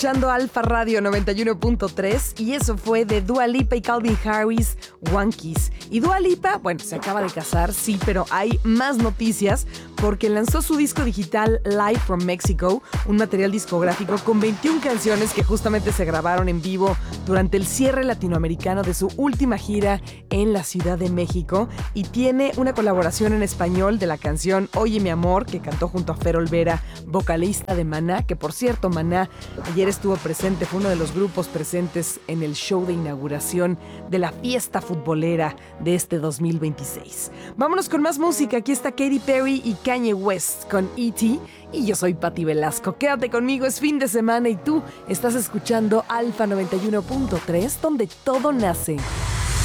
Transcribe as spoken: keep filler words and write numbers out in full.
escuchando Alfa Radio noventa y uno punto tres y eso fue de Dua Lipa y Calvin Harris, One Kiss. Y Dua Lipa, bueno, se acaba de casar, sí, pero hay más noticias porque lanzó su disco digital Live from Mexico, un material discográfico con veintiuna canciones que justamente se grabaron en vivo durante el cierre latinoamericano de su última gira en la Ciudad de México, y tiene una colaboración en español de la canción Oye mi amor, que cantó junto a Fer Olvera, vocalista de Maná, que por cierto Maná ayer estuvo presente, fue uno de los grupos presentes en el show de inauguración de la fiesta futbolera de este dos mil veintiséis. Vámonos con más música, aquí está Katy Perry y Kanye West con E T y yo soy Patti Velasco. Quédate conmigo, es fin de semana y tú estás escuchando Alfa noventa y uno punto tres, donde todo nace.